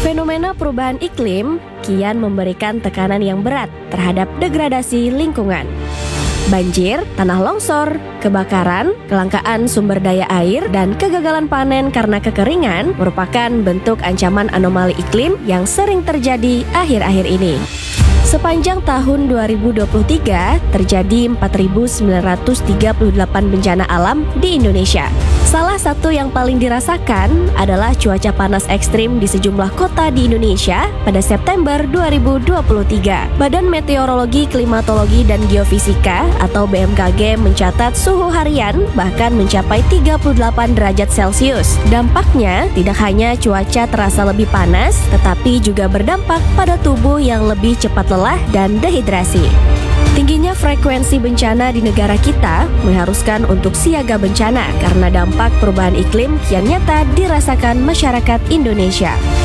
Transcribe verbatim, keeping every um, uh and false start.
Fenomena perubahan iklim kian memberikan tekanan yang berat terhadap degradasi lingkungan. Banjir, tanah longsor, kebakaran, kelangkaan sumber daya air, dan kegagalan panen karena kekeringan merupakan bentuk ancaman anomali iklim yang sering terjadi akhir-akhir ini. Sepanjang tahun dua ribu dua puluh tiga, terjadi empat ribu sembilan ratus tiga puluh delapan bencana alam di Indonesia. Salah satu yang paling dirasakan adalah cuaca panas ekstrim di sejumlah kota di Indonesia pada September dua ribu dua puluh tiga. Badan Meteorologi, Klimatologi, dan Geofisika atau B M K G mencatat suhu harian bahkan mencapai tiga puluh delapan derajat Celcius. Dampaknya tidak hanya cuaca terasa lebih panas, tetapi juga berdampak pada tubuh yang lebih cepat lelah dan dehidrasi. Tingginya frekuensi bencana di negara kita mengharuskan untuk siaga bencana karena dampak perubahan iklim kian nyata dirasakan masyarakat Indonesia.